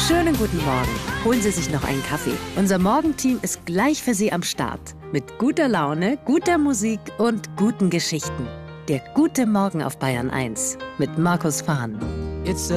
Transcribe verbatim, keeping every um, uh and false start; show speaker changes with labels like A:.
A: Schönen guten Morgen. Holen Sie sich noch einen Kaffee. Unser Morgenteam ist gleich für Sie am Start. Mit guter Laune, guter Musik und guten Geschichten. Der gute Morgen auf Bayern eins mit Markus Fahn.
B: It's